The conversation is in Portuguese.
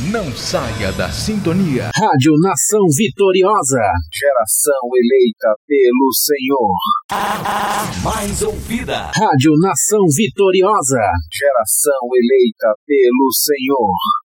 Não saia da sintonia. Rádio Nação Vitoriosa. Geração eleita pelo Senhor. Mais ouvida. Rádio Nação Vitoriosa. Geração eleita pelo Senhor.